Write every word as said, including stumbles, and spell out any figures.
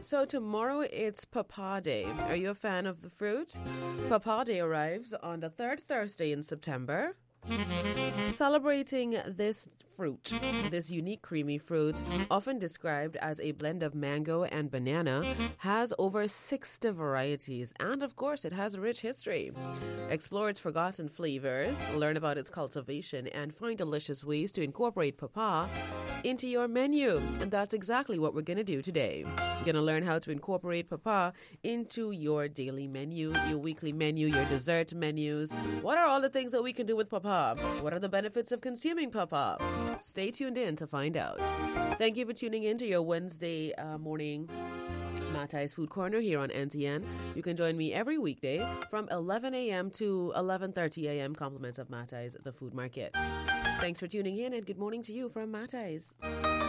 So tomorrow it's Papa Day. Are you a fan of the fruit? Papa Day arrives on the third Thursday in September. Celebrating this fruit, this unique creamy fruit, often described as a blend of mango and banana, has over sixty varieties, and of course it has a rich history. Explore its forgotten flavors, learn about its cultivation, and find delicious ways to incorporate papa into your menu. And that's exactly what we're going to do today. You're going to learn how to incorporate papa into your daily menu, your weekly menu, your dessert menus. What are all the things that we can do with papa? What are the benefits of consuming papa? Stay tuned in to find out. Thank you for tuning in to your Wednesday uh, morning Matai's Food Corner here on N T N. You can join me every weekday from eleven a.m. to eleven thirty a.m. Compliments of Matai's, the food market. Thanks for tuning in and good morning to you from Matai's.